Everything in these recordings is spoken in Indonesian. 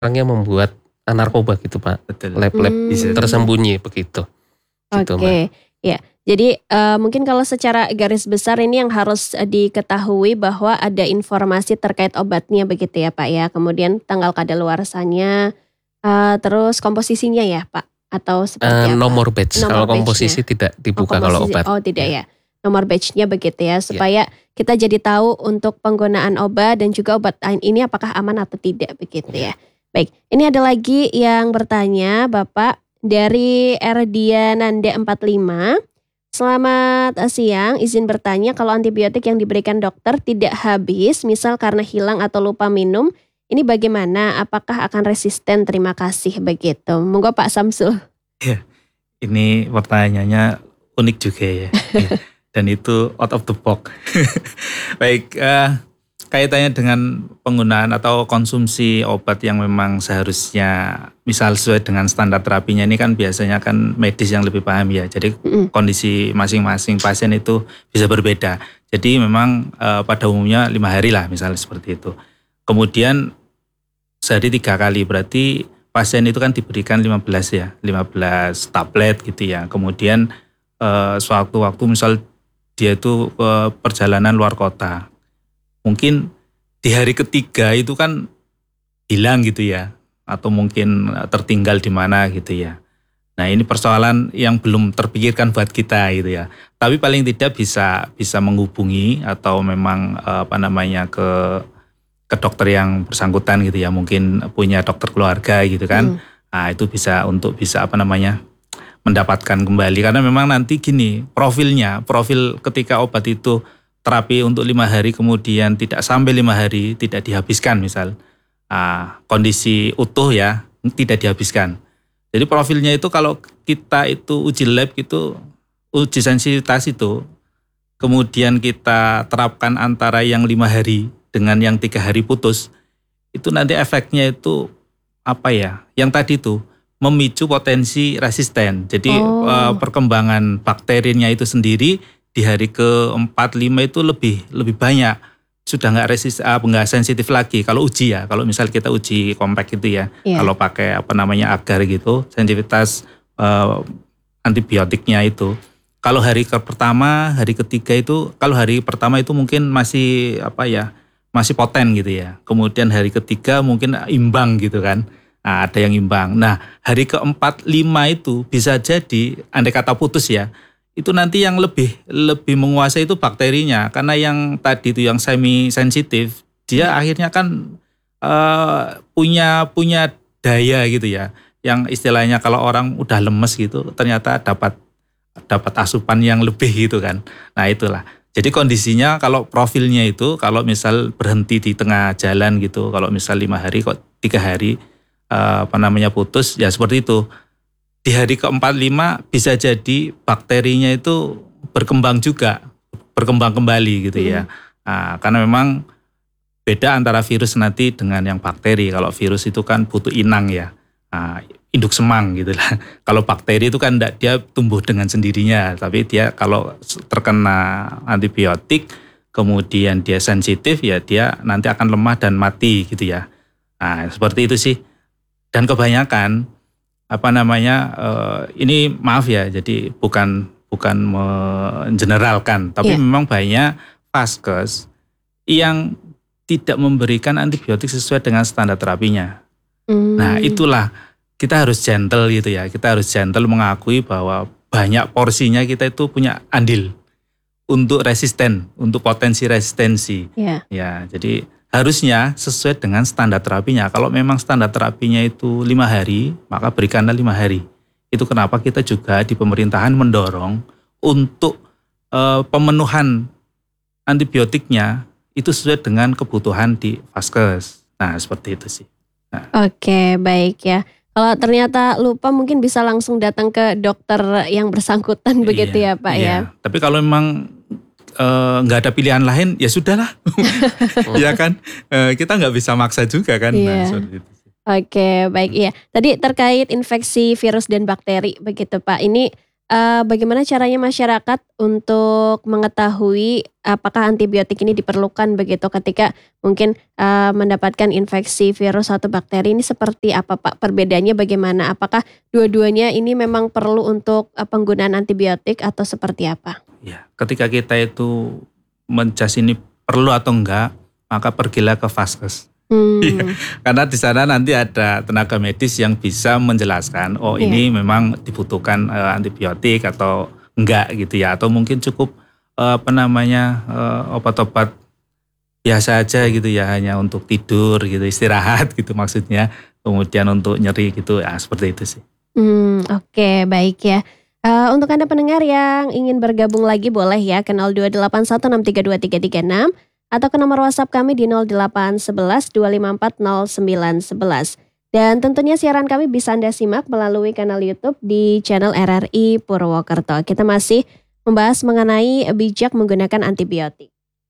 orang yang membuat narkoba gitu Pak. Betul. Lab-lab Bisa. tersembunyi begitu. Gitu, Mbak. Oke, ya. Jadi mungkin kalau secara garis besar ini yang harus diketahui bahwa ada informasi terkait obatnya begitu ya Pak ya. Kemudian tanggal kadaluarsanya, terus komposisinya ya Pak? Atau seperti apa? Nomor batch. Nomor Kalau komposisi batch-nya. tidak dibuka kalau obat. Oh tidak ya. Nomor batch-nya begitu ya. Supaya kita jadi tahu untuk penggunaan obat dan juga obat ini apakah aman atau tidak begitu ya. Baik, ini ada lagi yang bertanya Bapak dari Erdiananda 45. Selamat siang, izin bertanya kalau antibiotik yang diberikan dokter tidak habis, misal karena hilang atau lupa minum, ini bagaimana? Apakah akan resisten? Terima kasih begitu. Monggo Pak Samsul. Ya, ini pertanyaannya unik juga ya. Dan itu out of the box. Baik, kaitannya dengan penggunaan atau konsumsi obat yang memang seharusnya misal sesuai dengan standar terapinya, ini kan biasanya kan medis yang lebih paham ya. Jadi kondisi masing-masing pasien itu bisa berbeda. Jadi memang pada umumnya 5 hari lah misalnya seperti itu. Kemudian sehari 3 kali, berarti pasien itu kan diberikan 15 tablet gitu ya. Kemudian sewaktu-waktu misal dia itu perjalanan luar kota, mungkin di hari ketiga itu kan hilang gitu ya, atau mungkin tertinggal di mana gitu ya. Nah ini persoalan yang belum terpikirkan buat kita gitu ya. Tapi paling tidak bisa menghubungi atau memang ke dokter yang bersangkutan gitu ya. Mungkin punya dokter keluarga gitu kan. Nah itu bisa mendapatkan kembali. Karena memang nanti gini, profil ketika obat itu terapi untuk 5 hari kemudian tidak sampai 5 hari tidak dihabiskan misal, kondisi utuh ya tidak dihabiskan. Jadi profilnya itu kalau kita itu uji lab gitu, uji sensitivitas itu, kemudian kita terapkan antara yang 5 hari dengan yang 3 hari putus, itu nanti efeknya itu yang tadi itu memicu potensi resisten. Jadi perkembangan bakterinya itu sendiri di hari ke-4-5 itu lebih banyak, sudah nggak sensitif lagi kalau uji ya. Kalau misal kita uji kompak gitu ya, kalau pakai agar gitu, sensitivitas antibiotiknya itu. Kalau hari pertama, hari ketiga itu, kalau hari pertama itu mungkin masih masih poten gitu ya. Kemudian hari ketiga mungkin imbang gitu kan. Nah, ada yang imbang. Nah, hari ke-4-5 itu bisa jadi andai kata putus ya, itu nanti yang lebih menguasai itu bakterinya, karena yang tadi itu yang semi sensitif dia akhirnya kan punya daya gitu ya, yang istilahnya kalau orang udah lemes gitu ternyata dapat asupan yang lebih gitu kan. Nah itulah, jadi kondisinya kalau profilnya itu kalau misal berhenti di tengah jalan gitu, kalau misal 5 hari kok 3 hari putus ya seperti itu. Di hari ke-4-5 bisa jadi bakterinya itu berkembang kembali gitu ya. Nah, karena memang beda antara virus nanti dengan yang bakteri. Kalau virus itu kan butuh inang ya, induk semang gitu lah. Kalau bakteri itu kan dia tumbuh dengan sendirinya, tapi dia kalau terkena antibiotik kemudian dia sensitif ya dia nanti akan lemah dan mati gitu ya. Nah seperti itu sih. Dan kebanyakan ini maaf ya, jadi bukan mengeneralkan, tapi memang banyak vaskes yang tidak memberikan antibiotik sesuai dengan standar terapinya. Nah itulah kita harus gentle gitu ya, kita harus gentle mengakui bahwa banyak porsinya kita itu punya andil untuk resisten, untuk potensi resistensi. Ya, jadi harusnya sesuai dengan standar terapinya. Kalau memang standar terapinya itu 5 hari, maka berikanlah 5 hari. Itu kenapa kita juga di pemerintahan mendorong untuk pemenuhan antibiotiknya itu sesuai dengan kebutuhan di vaskes. Nah seperti itu sih. Oke, baik ya. Kalau ternyata lupa mungkin bisa langsung datang ke dokter yang bersangkutan begitu ya Pak ya. Tapi kalau memang nggak ada pilihan lain ya sudahlah. Ya kan, kita nggak bisa maksa juga kan. Nah, seperti itu. Oke, baik ya. Tadi terkait infeksi virus dan bakteri begitu Pak. Ini bagaimana caranya masyarakat untuk mengetahui apakah antibiotik ini diperlukan begitu ketika mungkin mendapatkan infeksi virus atau bakteri ini seperti apa Pak? Perbedaannya bagaimana? Apakah dua-duanya ini memang perlu untuk penggunaan antibiotik atau seperti apa? Ya, ketika kita itu mencas ini perlu atau enggak, maka pergilah ke Vaskes. Karena di sana nanti ada tenaga medis yang bisa menjelaskan, ini memang dibutuhkan antibiotik atau enggak gitu ya, atau mungkin cukup obat-obat biasa aja gitu ya, hanya untuk tidur gitu, istirahat gitu maksudnya, kemudian untuk nyeri gitu, ya seperti itu sih. Oke, baik ya. Untuk Anda pendengar yang ingin bergabung lagi boleh ya ke 0281632336 atau ke nomor WhatsApp kami di 0811 254 0911. Dan tentunya siaran kami bisa Anda simak melalui kanal YouTube di channel RRI Purwokerto. Kita masih membahas mengenai bijak menggunakan antibiotik.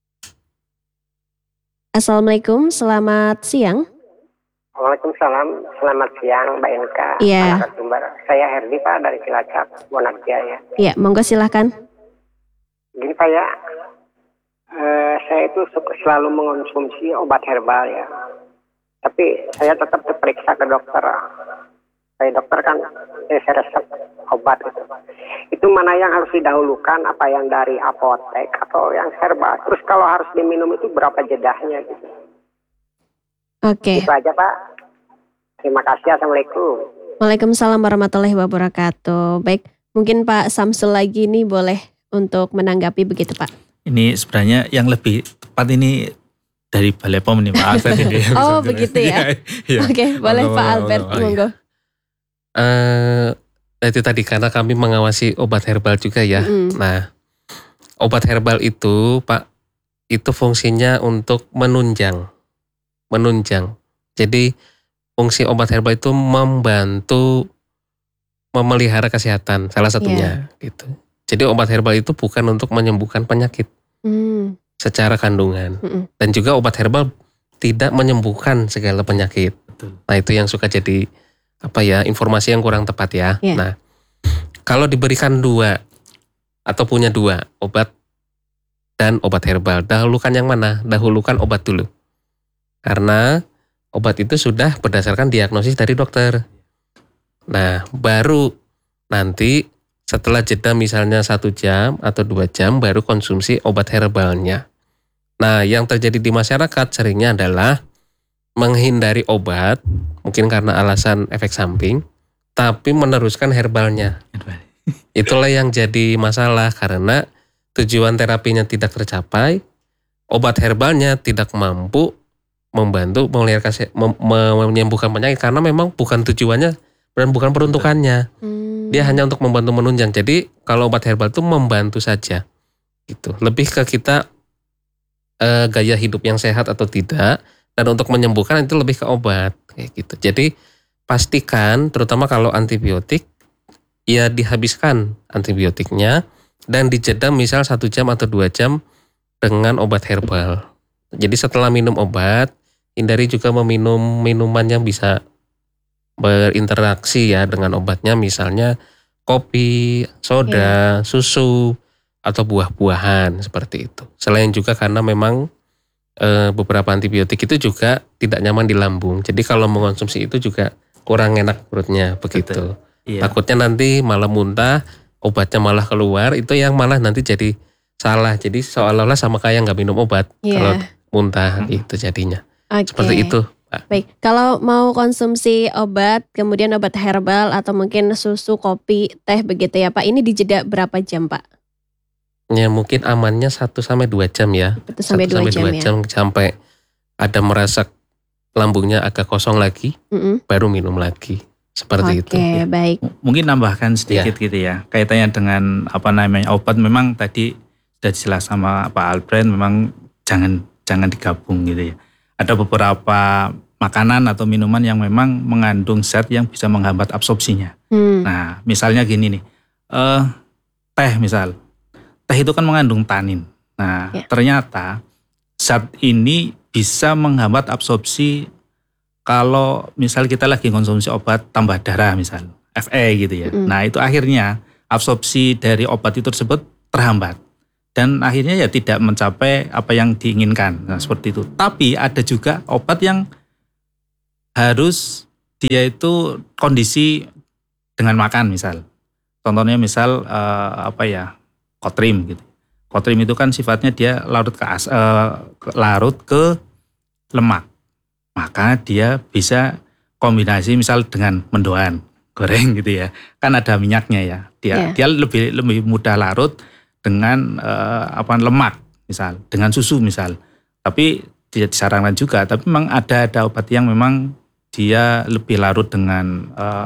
Assalamualaikum, selamat siang. Waalaikumsalam, selamat siang Mbak Inka. Iya. Saya Herdi Pak dari Cilacap, Bonak Jaya. Iya, monggo silahkan. Gini Pak ya, saya itu selalu mengonsumsi obat herbal ya. Tapi saya tetap diperiksa ke dokter. Saya dokter kan saya resep obat itu. Itu mana yang harus didahulukan, apa yang dari apotek atau yang herbal. Terus kalau harus diminum itu berapa jedahnya gitu. Oke. Itu aja Pak. Terima kasih. Assalamualaikum. Waalaikumsalam warahmatullahi wabarakatuh. Baik, mungkin Pak Samsul lagi nih boleh untuk menanggapi begitu Pak. Ini sebenarnya yang lebih tepat ini dari Balai POM nih Pak Albert ini. Oh begitu ya. Oke, boleh Pak Albert, monggo. Itu tadi karena kami mengawasi obat herbal juga ya. Nah, obat herbal itu Pak, itu fungsinya untuk menunjang. Jadi fungsi obat herbal itu membantu memelihara kesehatan salah satunya gitu. Jadi obat herbal itu bukan untuk menyembuhkan penyakit secara kandungan. Dan juga obat herbal tidak menyembuhkan segala penyakit. Betul. Nah itu yang suka jadi informasi yang kurang tepat ya. Nah kalau diberikan dua atau punya dua obat dan obat herbal, dahulukan yang mana? Dahulukan obat dulu. Karena obat itu sudah berdasarkan diagnosis dari dokter. Nah, baru nanti setelah jeda misalnya 1 jam atau 2 jam baru konsumsi obat herbalnya. Nah, yang terjadi di masyarakat seringnya adalah menghindari obat, mungkin karena alasan efek samping, tapi meneruskan herbalnya. Itulah yang jadi masalah karena tujuan terapinya tidak tercapai, obat herbalnya tidak mampu membantu menyembuhkan penyakit karena memang bukan tujuannya dan bukan peruntukannya. Dia hanya untuk membantu menunjang. Jadi kalau obat herbal itu membantu saja gitu. Lebih ke kita gaya hidup yang sehat atau tidak, dan untuk menyembuhkan itu lebih ke obat kayak gitu. Jadi pastikan terutama kalau antibiotik ya dihabiskan antibiotiknya dan dijeda misal 1 jam atau 2 jam dengan obat herbal. Jadi setelah minum obat, hindari juga meminum minuman yang bisa berinteraksi ya dengan obatnya, misalnya kopi, soda, susu, atau buah-buahan seperti itu. Selain juga karena memang beberapa antibiotik itu juga tidak nyaman di lambung. Jadi kalau mengonsumsi itu juga kurang enak perutnya begitu. Takutnya nanti malah muntah, obatnya malah keluar, itu yang malah nanti jadi salah. Jadi seolah-olah sama kayak nggak minum obat kalau muntah itu jadinya. Seperti itu. Baik, kalau mau konsumsi obat, kemudian obat herbal atau mungkin susu, kopi, teh begitu ya Pak, ini dijeda berapa jam Pak? Ya mungkin amannya 1-2 jam ya. 1-2 jam sampai ada merasa lambungnya agak kosong lagi, baru minum lagi. Seperti itu. Oke, baik. Mungkin nambahkan sedikit gitu ya. Kaitannya dengan obat, memang tadi sudah jelas sama Pak Albert, memang jangan digabung gitu ya. Ada beberapa makanan atau minuman yang memang mengandung zat yang bisa menghambat absorpsinya. Nah, misalnya gini nih, teh misal. Teh itu kan mengandung tanin. Nah, ternyata zat ini bisa menghambat absorpsi kalau misal kita lagi konsumsi obat tambah darah misal, FE gitu ya. Nah, itu akhirnya absorpsi dari obat itu tersebut terhambat. Dan akhirnya ya tidak mencapai apa yang diinginkan. Nah, seperti itu. Tapi ada juga obat yang harus dia itu kondisi dengan makan misal. Contohnya misal Kotrim gitu. Kotrim itu kan sifatnya dia larut ke lemak. Maka dia bisa kombinasi misal dengan mendoan, goreng gitu ya. Kan ada minyaknya ya. Dia lebih mudah larut dengan lemak misal, dengan susu misal. Tapi tidak disarankan juga, tapi memang ada obat yang memang dia lebih larut dengan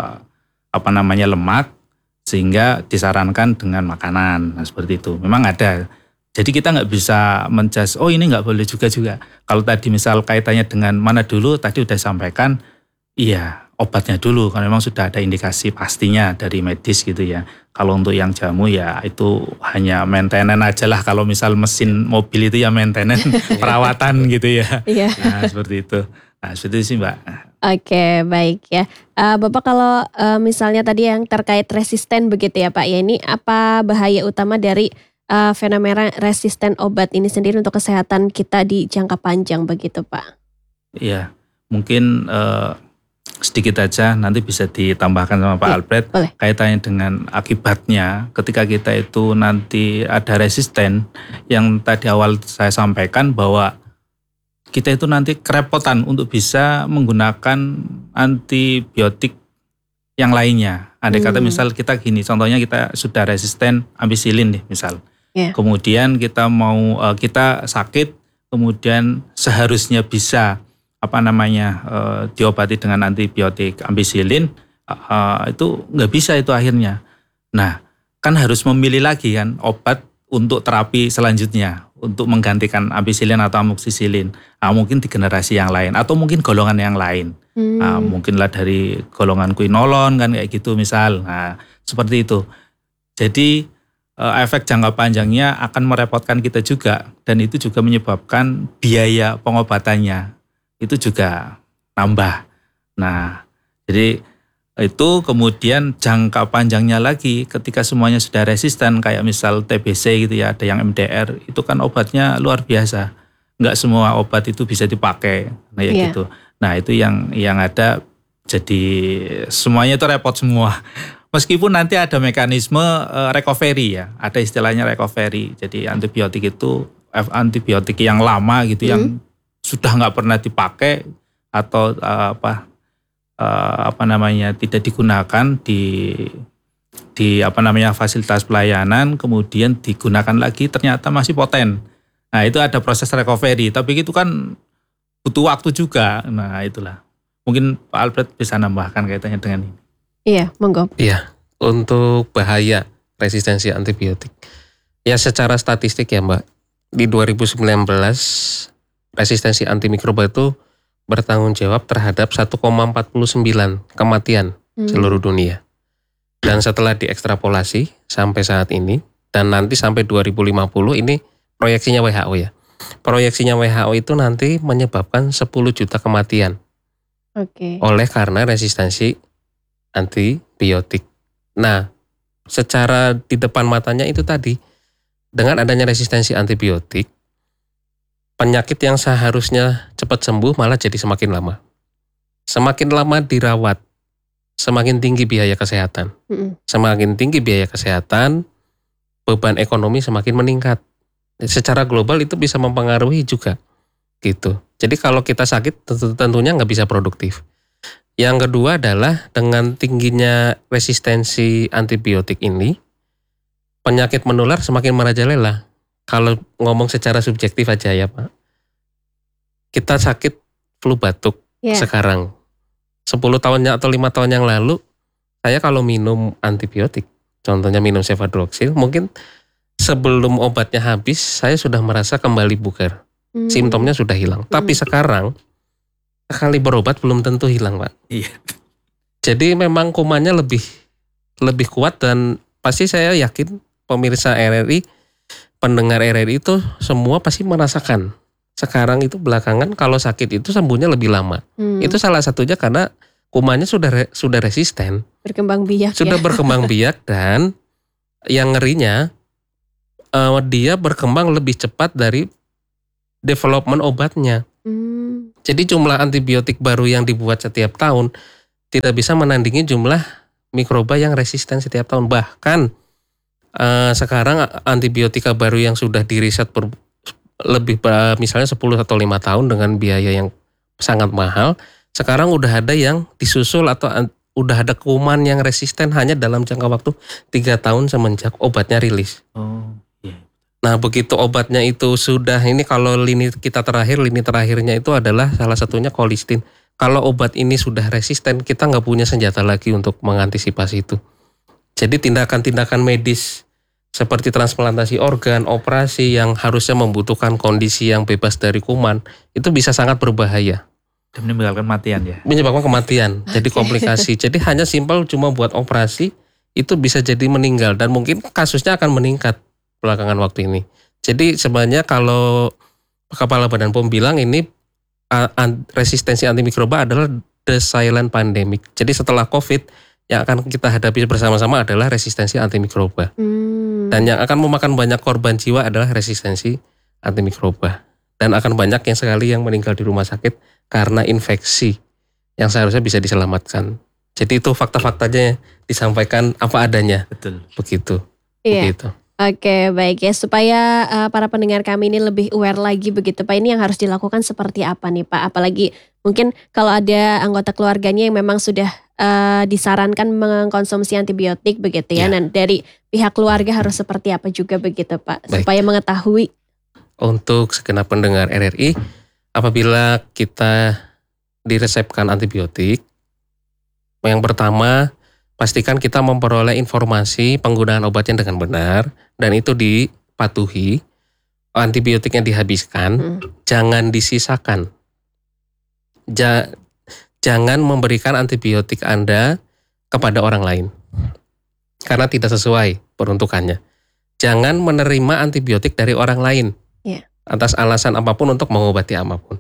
lemak, sehingga disarankan dengan makanan. Nah, seperti itu. Memang ada. Jadi kita nggak bisa menjudge, oh ini nggak boleh juga. Kalau tadi misal kaitannya dengan mana dulu, tadi udah sampaikan, iya obatnya dulu, karena memang sudah ada indikasi pastinya dari medis gitu ya. Kalau untuk yang jamu ya itu hanya maintenance aja lah, kalau misal mesin mobil itu ya maintenance, perawatan gitu ya. Nah seperti itu. Nah seperti itu sih Mbak. Oke, baik ya. Bapak kalau misalnya tadi yang terkait resisten begitu ya Pak, ya ini apa bahaya utama dari fenomena resisten obat ini sendiri untuk kesehatan kita di jangka panjang begitu Pak? Iya, mungkin sedikit aja nanti bisa ditambahkan sama Pak Albert. Boleh. Kaitannya dengan akibatnya ketika kita itu nanti ada resisten, yang tadi awal saya sampaikan bahwa kita itu nanti kerepotan untuk bisa menggunakan antibiotik yang lainnya. Andai kata misal kita gini, contohnya kita sudah resisten ampicillin nih misal. Kemudian kita kita sakit, kemudian seharusnya bisa diobati dengan antibiotik ampicillin, itu nggak bisa itu akhirnya. Nah, kan harus memilih lagi kan obat untuk terapi selanjutnya, untuk menggantikan ampicillin atau amoxicillin. Mungkin di generasi yang lain atau mungkin golongan yang lain. Mungkinlah dari golongan quinolon kan kayak gitu misal. Nah, seperti itu. Jadi efek jangka panjangnya akan merepotkan kita juga, dan itu juga menyebabkan biaya pengobatannya itu juga nambah. Nah, jadi itu kemudian jangka panjangnya lagi ketika semuanya sudah resisten, kayak misal TBC gitu ya, ada yang MDR, itu kan obatnya luar biasa. Enggak semua obat itu bisa dipakai, kayak gitu. Nah, itu yang ada, jadi semuanya itu repot semua. Meskipun nanti ada mekanisme recovery ya, ada istilahnya recovery. Jadi antibiotik itu antibiotik yang lama gitu, yang sudah nggak pernah dipakai atau tidak digunakan di fasilitas pelayanan, kemudian digunakan lagi ternyata masih poten. Nah itu ada proses recovery, tapi itu kan butuh waktu juga. Nah itulah, mungkin Pak Albert bisa nambahkan kaitannya dengan ini. Iya, monggo. Iya, untuk bahaya resistensi antibiotik. Ya secara statistik ya Mbak, di 2019 resistensi antimikrobal itu bertanggung jawab terhadap 1,49 kematian seluruh dunia. Dan setelah diekstrapolasi sampai saat ini, dan nanti sampai 2050, ini proyeksinya WHO ya. Proyeksinya WHO itu nanti menyebabkan 10 juta kematian. Oleh karena resistensi antibiotik. Nah, secara di depan matanya itu tadi, dengan adanya resistensi antibiotik, penyakit yang seharusnya cepat sembuh malah jadi semakin lama. Semakin lama dirawat, semakin tinggi biaya kesehatan. Semakin tinggi biaya kesehatan, beban ekonomi semakin meningkat. Secara global itu bisa mempengaruhi juga. Gitu. Jadi kalau kita sakit tentunya nggak bisa produktif. Yang kedua adalah dengan tingginya resistensi antibiotik ini, penyakit menular semakin merajalela. Kalau ngomong secara subjektif aja ya Pak, kita sakit flu batuk sekarang. 10 tahun atau 5 tahun yang lalu, saya kalau minum antibiotik, contohnya minum cefadroxil, mungkin sebelum obatnya habis, saya sudah merasa kembali bugar. Simptomnya sudah hilang. Tapi sekarang, sekali berobat belum tentu hilang Pak. Iya. Jadi memang kumannya lebih kuat, dan pasti saya yakin pemirsa RRI, pendengar RRI itu semua pasti merasakan. Sekarang itu belakangan kalau sakit itu sembuhnya lebih lama. Itu salah satunya karena kumannya sudah resisten. Berkembang biak. Sudah berkembang biak, dan yang ngerinya dia berkembang lebih cepat dari development obatnya. Jadi jumlah antibiotik baru yang dibuat setiap tahun tidak bisa menandingi jumlah mikroba yang resisten setiap tahun. Bahkan sekarang antibiotika baru yang sudah diriset lebih misalnya 10 atau 5 tahun dengan biaya yang sangat mahal, sekarang udah ada yang disusul atau udah ada kuman yang resisten hanya dalam jangka waktu 3 tahun semenjak obatnya rilis. Nah begitu obatnya itu sudah, ini kalau lini terakhirnya itu adalah salah satunya colistin. Kalau obat ini sudah resisten, kita nggak punya senjata lagi untuk mengantisipasi itu. Jadi tindakan-tindakan medis seperti transplantasi organ, operasi yang harusnya membutuhkan kondisi yang bebas dari kuman, itu bisa sangat berbahaya. Dan menyebabkan kematian ya? Menyebabkan kematian, jadi komplikasi. Jadi hanya simpel cuma buat operasi, itu bisa jadi meninggal dan mungkin kasusnya akan meningkat belakangan waktu ini. Jadi sebenarnya kalau Kepala Badan POM bilang ini resistensi antimikroba adalah the silent pandemic. Jadi setelah COVID yang akan kita hadapi bersama-sama adalah resistensi antimikroba. Dan yang akan memakan banyak korban jiwa adalah resistensi antimikroba. Dan akan banyak yang sekali yang meninggal di rumah sakit karena infeksi yang seharusnya bisa diselamatkan. Jadi itu fakta-faktanya disampaikan apa adanya. Betul. Begitu. Iya. Begitu. Oke, baik ya, supaya para pendengar kami ini lebih aware lagi begitu Pak, ini yang harus dilakukan seperti apa nih Pak? Apalagi mungkin kalau ada anggota keluarganya yang memang sudah disarankan mengkonsumsi antibiotik begitu ya, dan dari pihak keluarga harus seperti apa juga begitu Pak, supaya mengetahui. Untuk segenap pendengar RRI, apabila kita diresepkan antibiotik, yang pertama pastikan kita memperoleh informasi penggunaan obatnya dengan benar dan itu dipatuhi. Antibiotiknya dihabiskan, jangan disisakan. Jangan memberikan antibiotik Anda kepada orang lain karena tidak sesuai peruntukannya. Jangan menerima antibiotik dari orang lain atas alasan apapun untuk mengobati apapun.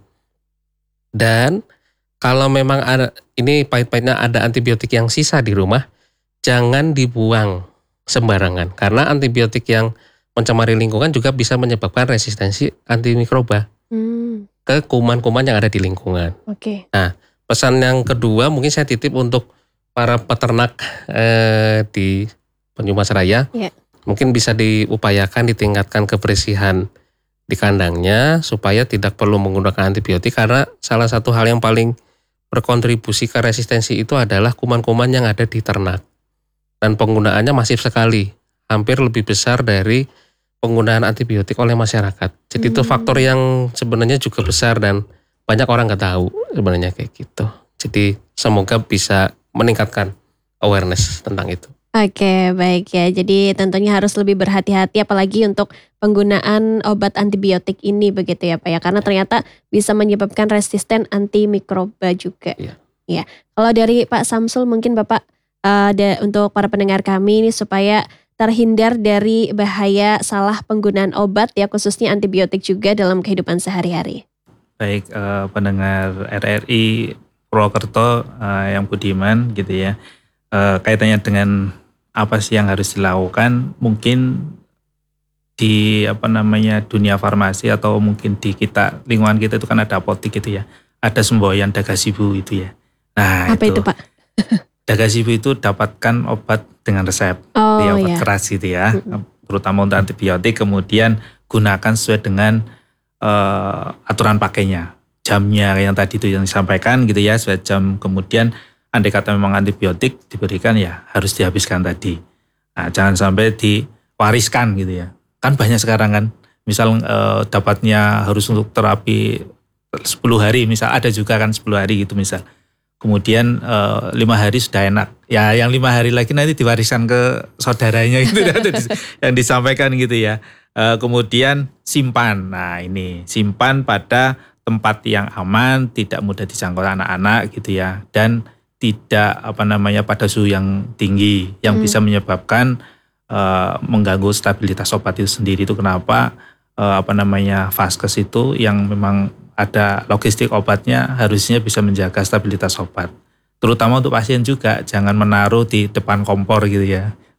Dan kalau memang ada, ini pahit-pahitnya ada antibiotik yang sisa di rumah, jangan dibuang sembarangan. Karena antibiotik yang mencemari lingkungan juga bisa menyebabkan resistensi antimikroba ke kuman-kuman yang ada di lingkungan. Nah, pesan yang kedua mungkin saya titip untuk para peternak di Banyumas Raya. Mungkin bisa diupayakan ditingkatkan kebersihan di kandangnya supaya tidak perlu menggunakan antibiotik, karena salah satu hal yang paling berkontribusi ke resistensi itu adalah kuman-kuman yang ada di ternak. Dan penggunaannya masif sekali, hampir lebih besar dari penggunaan antibiotik oleh masyarakat. Jadi itu faktor yang sebenarnya juga besar dan banyak orang nggak tahu sebenarnya kayak gitu. Jadi semoga bisa meningkatkan awareness tentang itu. Oke, baik ya. Jadi tentunya harus lebih berhati-hati apalagi untuk penggunaan obat antibiotik ini begitu ya Pak ya. Karena ternyata bisa menyebabkan resisten antimikroba juga. Ya. Kalau dari Pak Samsul mungkin Bapak untuk para pendengar kami ini supaya terhindar dari bahaya salah penggunaan obat ya, khususnya antibiotik juga dalam kehidupan sehari-hari. Baik, pendengar RRI Purwokerto yang budiman gitu ya. Kaitannya dengan apa sih yang harus dilakukan, mungkin di dunia farmasi atau mungkin di kita lingkungan kita itu kan ada apotek gitu ya, ada semboyan dagasibu itu ya. Nah apa itu Pak? Dagasibu itu dapatkan obat dengan resep, obat keras gitu ya, terutama untuk antibiotik. Kemudian gunakan sesuai dengan aturan pakainya, jamnya yang tadi itu yang disampaikan gitu ya, sesuai jam. Kemudian andai kata memang antibiotik diberikan ya harus dihabiskan tadi. Nah, jangan sampai diwariskan gitu ya. Kan banyak sekarang kan, misal dapatnya harus untuk terapi 10 hari, misal ada juga kan 10 hari gitu misal. Kemudian 5 hari sudah enak. Ya yang 5 hari lagi nanti diwariskan ke saudaranya gitu yang disampaikan gitu ya. Kemudian simpan. Nah ini simpan pada tempat yang aman, tidak mudah dijangkau anak-anak gitu ya. Dan tidak pada suhu yang tinggi yang bisa menyebabkan mengganggu stabilitas obat itu sendiri. Itu kenapa vaskes itu yang memang ada logistik obatnya harusnya bisa menjaga stabilitas obat. Terutama untuk pasien juga, jangan menaruh di depan kompor gitu ya,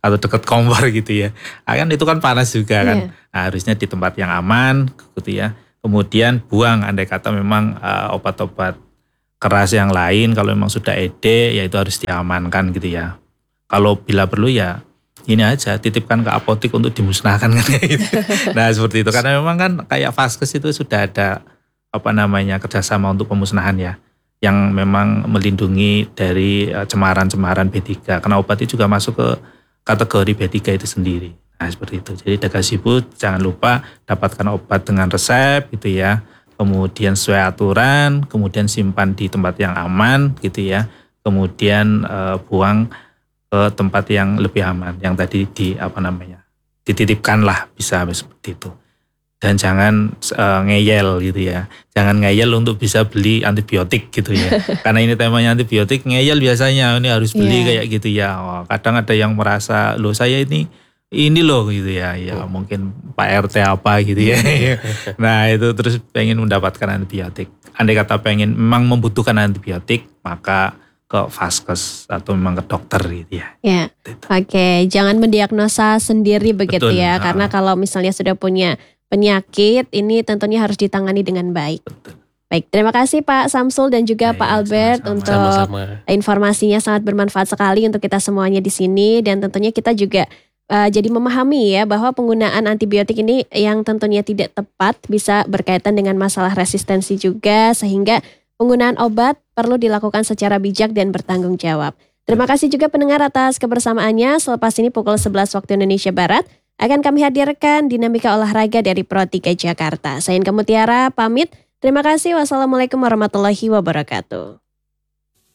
atau dekat kompor gitu ya. Kan itu kan panas juga kan. Nah, harusnya di tempat yang aman gitu ya. Kemudian buang andai kata memang obat-obat keras yang lain, kalau memang sudah ED ya itu harus diamankan gitu ya. Kalau bila perlu ya ini aja titipkan ke apotik untuk dimusnahkan kan kayak gitu. Nah seperti itu, karena memang kan kayak Vaskes itu sudah ada kerjasama untuk pemusnahan ya, yang memang melindungi dari cemaran-cemaran B3, karena obat itu juga masuk ke kategori B3 itu sendiri. Nah seperti itu, jadi Dagasibu jangan lupa dapatkan obat dengan resep gitu ya, kemudian sesuai aturan, kemudian simpan di tempat yang aman gitu ya, kemudian buang ke tempat yang lebih aman, yang tadi dititipkan lah, bisa seperti itu. Dan jangan ngeyel gitu ya, jangan ngeyel untuk bisa beli antibiotik gitu ya. Karena ini temanya antibiotik, ngeyel biasanya ini harus beli kayak gitu ya. Kadang ada yang merasa loh saya ini loh gitu ya, mungkin Pak RT apa gitu ya. Nah itu terus pengen mendapatkan antibiotik. Andai kata pengen memang membutuhkan antibiotik, maka ke Vaskes atau memang ke dokter gitu ya. Ya, oke. Jangan mendiagnosa sendiri begitu. Betul, ya, karena kalau misalnya sudah punya penyakit, ini tentunya harus ditangani dengan baik. Betul. Baik, terima kasih Pak Samsul dan juga Pak Albert untuk informasinya, sangat bermanfaat sekali untuk kita semuanya di sini, dan tentunya kita juga jadi memahami ya bahwa penggunaan antibiotik ini yang tentunya tidak tepat bisa berkaitan dengan masalah resistensi juga, sehingga penggunaan obat perlu dilakukan secara bijak dan bertanggung jawab. Terima kasih juga pendengar atas kebersamaannya. Selepas ini pukul 11 waktu Indonesia Barat akan kami hadirkan dinamika olahraga dari Pro 3 Jakarta. Saya Inka Mutiara pamit. Terima kasih. Wassalamualaikum warahmatullahi wabarakatuh.